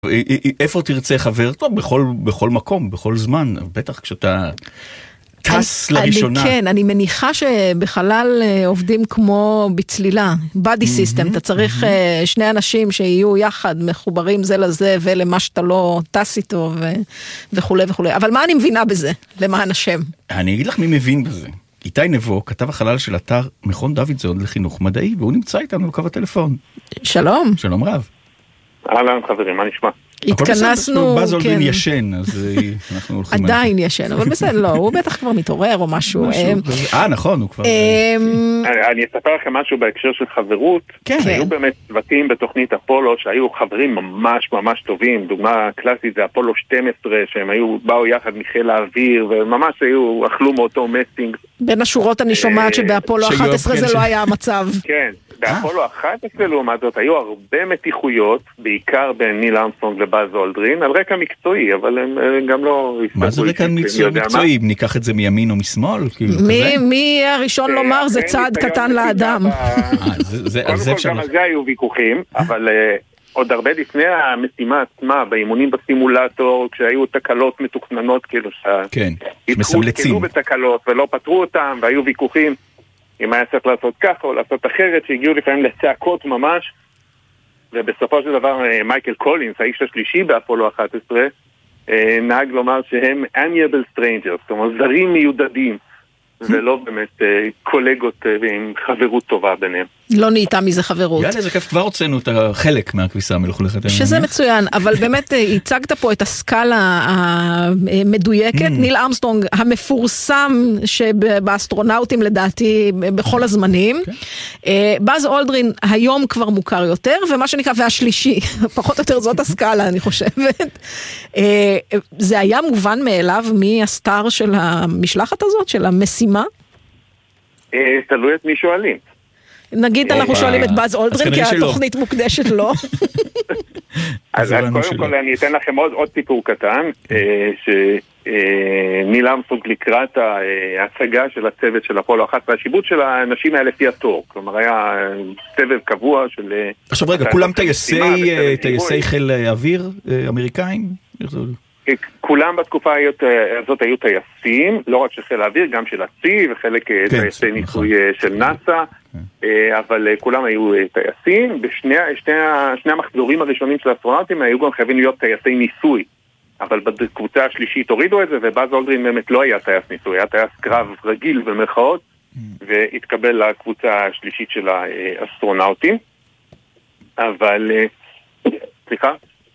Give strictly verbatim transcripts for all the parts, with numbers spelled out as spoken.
איפה תרצה חבר? טוב, בכל, בכל מקום, בכל זמן, בטח כשאתה טס לראשונה. אני, כן, אני מניחה שבחלל עובדים כמו בצלילה, body system, אתה צריך שני אנשים שיהיו יחד, מחוברים זה לזה ולמה שאתה לא טס איתו וכו' וכו'. אבל מה אני מבינה בזה, למען השם? אני אגיד לך מי מבין בזה. איתי נבו, כתב החלל של אתר מכון דוידסון לחינוך מדעי, והוא נמצא איתנו בקו הטלפון. שלום. שלום רב. אהלן חברים, מה נשמע? התכנסנו, באז אולדרין ישן, אז אנחנו הולכים... עדיין ישן, אבל בסדר, לא, הוא בטח כבר מתעורר או משהו. אה, נכון, הוא כבר... אני אספר לכם משהו בהקשר של חברות. היו באמת צוותים בתוכנית אפולו שהיו חברים ממש ממש טובים. דוגמה קלאסית זה אפולו שתים עשרה, שהם היו, באו יחד מחיל האוויר, וממש היו, אכלו מאותו מסטינג. בין השורות אני שומעת שבאפולו אחת עשרה זה לא היה המצב. כן. באפולו אחת עשרה לעומת זאת היו הרבה מתיחויות, בעיקר בין ניל ארמסטרונג לבאז אולדרין, על רקע מקצועי, אבל הם גם לא... מה זה רקע מקצועי? אם ניקח את זה מימין או משמאל? מי הראשון לומר זה צעד קטן לאדם? קודם כל גם על זה היו ויכוחים, אבל עוד הרבה לפני המשימה עצמה, באימונים בסימולטור, כשהיו תקלות מתוכננות, כאילו שהתחילו בתקלות ולא פתרו אותם, והיו ויכוחים אם היה צריך לעשות ככה או לעשות אחרת, שהגיעו לפעמים לצעקות ממש, ובסופו של דבר מייקל קולינס, האיש השלישי באפולו אחת עשרה, נהג לומר שהם amiable strangers, זאת אומרת זרים מיודדים, ולא באמת קולגות עם חברות טובה ביניהם. לא נהייתה מזה חברות. יאללה, זה כיף, כבר הוצאנו את החלק מהכביסה המלוכלכת. שזה מצוין, אבל באמת הצגת פה את הסקאלה המדויקת, ניל ארמסטרונג המפורסם שבאסטרונאוטים לדעתי בכל הזמנים, באז אולדרין היום כבר מוכר יותר, ומה שנקרא, והשלישי, פחות או יותר זאת הסקאלה אני חושבת. זה היה מובן מאליו מי הסטאר של המשלחת הזאת, של המשימה? תלוי את מי שואלים. נגיד אנחנו שואלים את באז אולדרין, כי התוכנית מוקדשת לו. אז קודם כל אני אתן לכם עוד סיפור קטן, שניל ארמסטרונג לקראת ההצגה של הצוות של אפולו אחת, והשיבוט של האנשים האלה לפי התור, כלומר היה סבב קבוע של... עכשיו רגע, כולם טייסי חיל אוויר אמריקאים? כולם בתקופה הזאת היו טייסים, לא רק של חיל האוויר, גם של הצי וחלק טייסי ניסוי של נאסא, אבל כולם היו טייסים. בשני המחזורים הראשונים של האסטרונאוטים היו גם חייבים להיות טייסי ניסוי, אבל בקבוצה השלישית הורידו את זה, ובאז אולדרין באמת לא היה טייס ניסוי, היה טייס קרב רגיל במרכאות, והתקבל לקבוצה השלישית של האסטרונאוטים. אבל, סליחה,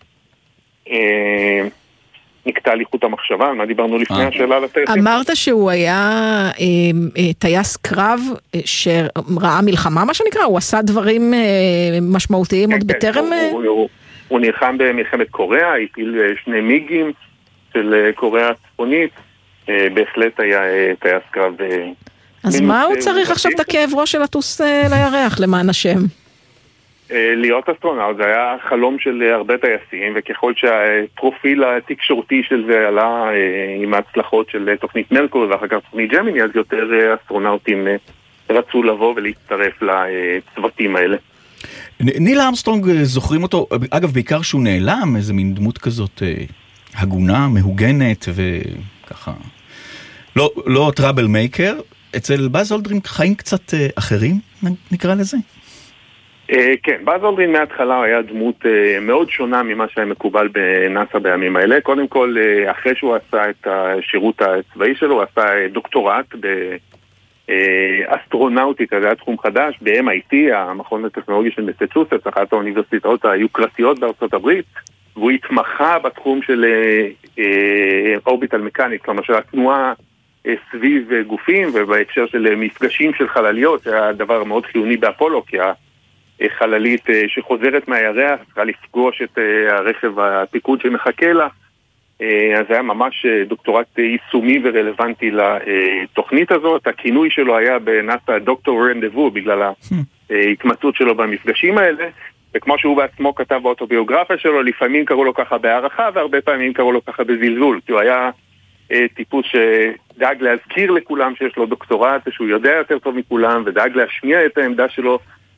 נקטע לי חוט המחשבה, מה דיברנו לפני השאלה לטייסים? אמרת שהוא היה טייס קרב שראה מלחמה, מה שנקרא? הוא עשה דברים משמעותיים עוד בטרם? הוא נלחם במלחמת קוריאה, הפיל שני מיגים של קוריאה הצפונית, בהחלט היה טייס קרב. אז מה הוא צריך עכשיו את הכאב ראש של לטוס לירח, למען השם? להיות אסטרונאוט, זה היה חלום של הרבה טייסים, וככל שהפרופיל התקשורתי של זה עלה עם ההצלחות של תוכנית מרקורי ואחר כך תוכנית ג'מיני, אז יותר אסטרונאוטים רצו לבוא ולהצטרף לצוותים האלה. ניל ארמסטרונג, זוכרים אותו, אגב בעיקר שהוא נעלם, איזה מין דמות כזאת הגונה, מהוגנת וככה, לא, לא טראבל מייקר. אצל באז אולדרין חיים קצת אחרים, נקרא לזה? כן, באז אולדרין מההתחלה היה דמות מאוד שונה ממה שהיה מקובל בנאסא בימים האלה. קודם כל, אחרי שהוא עשה את השירות הצבאי שלו, הוא עשה דוקטורט באסטרונאוטיקה, זה היה תחום חדש, ב-אם איי טי, המכון הטכנולוגי של מסצ'וסטס, אחת האוניברסיטאות היוקרתיות בארצות הברית, והוא התמחה בתחום של אורביטל מקאניקס, כלומר של התנועה סביב גופים, ובהקשר של מפגשים של חלליות, זה היה דבר מאוד חיוני באפולו, כי החללית שחוזרת מהירח צריכה לפגוש את הרכב הפיקוד שמחכה לה, אז זה היה ממש דוקטורט יישומי ורלוונטי לתוכנית הזאת. הכינוי שלו היה בנאסא דוקטור רנדבו, בגלל ההתמצאות שלו במפגשים האלה, וכמו שהוא בעצמו כתב באוטוביוגרפיה שלו, לפעמים קראו לו ככה בהערכה, והרבה פעמים קראו לו ככה בזלזול, כי הוא היה טיפוס שדאג להזכיר לכולם שיש לו דוקטורט, שהוא יודע יותר טוב מכולם, ודאג להשמיע את העמדה שלו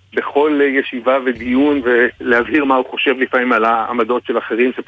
בכל ישיבה ודיון ולהבהיר מה הוא חושב לפעמים על העמדות של אחרים